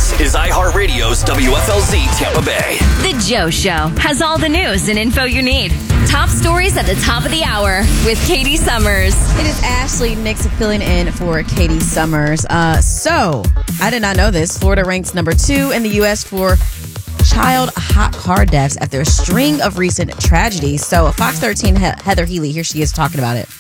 This is iHeartRadio's WFLZ Tampa Bay. The Joe Show has all the news and info you need. Top stories at the top of the hour with Katie Summers. It is Ashley Nix filling in for Katie Summers. So, I did not know this. Florida ranks number 2 in the U.S. for child hot car deaths after a string of recent tragedies. So, Fox 13 Heather Healy, here she is talking about it.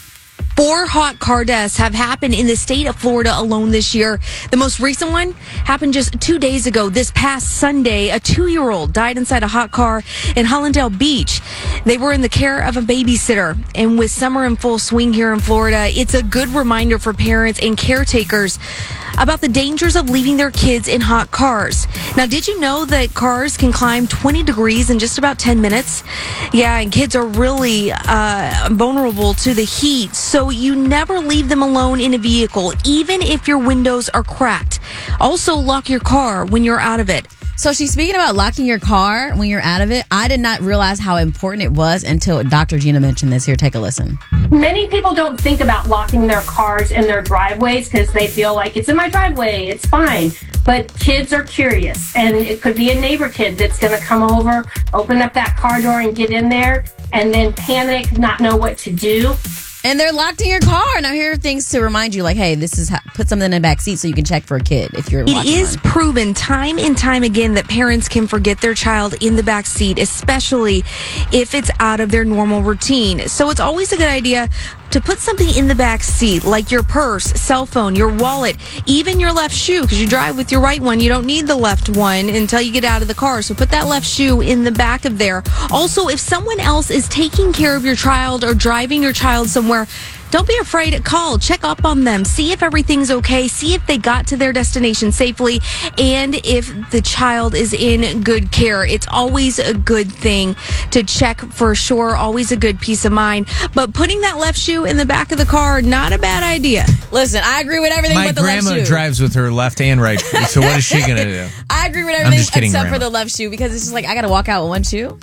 4 hot car deaths have happened in the state of Florida alone this year. The most recent one happened just 2 days ago. This past Sunday, a 2-year-old died inside a hot car in Hollandale Beach. They were in the care of a babysitter. And with summer in full swing here in Florida, it's a good reminder for parents and caretakers about the dangers of leaving their kids in hot cars. Now, did you know that cars can climb 20 degrees in just about 10 minutes? Yeah, and kids are really vulnerable to the heat, so you never leave them alone in a vehicle, even if your windows are cracked. Also, lock your car when you're out of it. So she's speaking about locking your car when you're out of it. I did not realize how important it was until Dr. Gina mentioned this. Here, take a listen. Many people don't think about locking their cars in their driveways because they feel like it's in my driveway, it's fine. But kids are curious, and it could be a neighbor kid that's going to come over, open up that car door and get in there, and then panic, not know what to do. And they're locked in your car. Now, here are things to remind you, like, hey, this is put something in the back seat so you can check for a kid if you're watching. It is proven time and time again that parents can forget their child in the back seat, especially if it's out of their normal routine. So it's always a good idea to put something in the back seat, like your purse, cell phone, your wallet, even your left shoe, because you drive with your right one. You don't need the left one until you get out of the car. So put that left shoe in the back of there. Also, if someone else is taking care of your child or driving your child somewhere, don't be afraid to call. Check up on them. See if everything's okay. See if they got to their destination safely and if the child is in good care. It's always a good thing to check for sure. Always a good peace of mind. But putting that left shoe in the back of the car, not a bad idea. Listen, I agree with everything but the left shoe. My grandma drives with her left and right. So what is she going to do? I agree with everything except for the left shoe because it's just like I got to walk out with one shoe.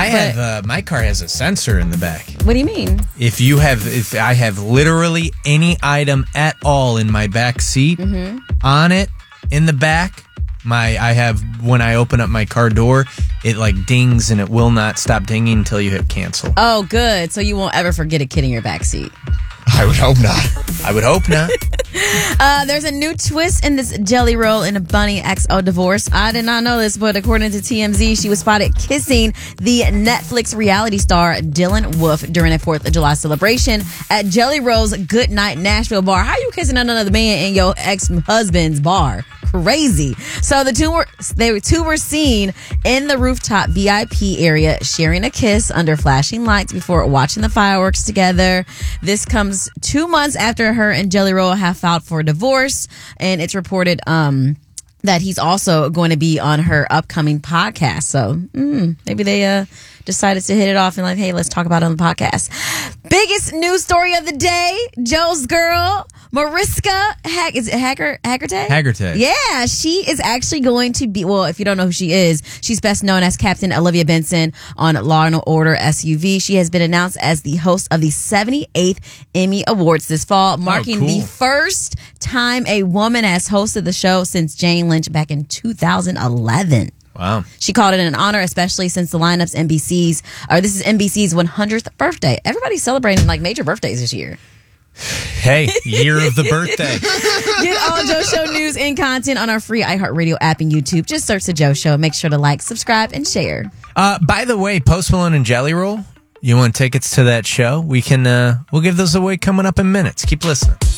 My car has a sensor in the back. What do you mean? If I have literally any item at all in my back seat on it in the back, when I open up my car door, it like dings and it will not stop dinging until you hit cancel. Oh, good. So you won't ever forget a kid in your back seat. I would hope not. I would hope not. There's a new twist in this Jelly Roll and a Bunny XO divorce. I did not know this, but according to TMZ, she was spotted kissing the Netflix reality star Dylan Wolf during a 4th of July celebration at Jelly Roll's Goodnight Nashville bar. How you kissing another man in your ex-husband's bar? Crazy. So the two were seen in the rooftop VIP area sharing a kiss under flashing lights before watching the fireworks together. This comes 2 months after her and Jelly Roll have filed for divorce, and it's reported that he's also going to be on her upcoming podcast. So maybe they decided to hit it off and like, hey, let's talk about it on the podcast. Biggest news story of the day, Joe's girl, Mariska Hargitay? Yeah, she is actually going to be, well, if you don't know who she is, she's best known as Captain Olivia Benson on Law & Order SUV. She has been announced as the host of the 78th Emmy Awards this fall, marking the first time a woman has hosted the show since Jane Lynch back in 2011. Wow. She called it an honor, especially since the lineup's this is NBC's 100th birthday. Everybody's celebrating like major birthdays this year. Hey, year of the birthday. Get all Joe Show news and content on our free iHeartRadio app and YouTube. Just search The Joe Show. Make sure to like, subscribe, and share. By the way, Post Malone and Jelly Roll, you want tickets to that show? We'll give those away coming up in minutes. Keep listening.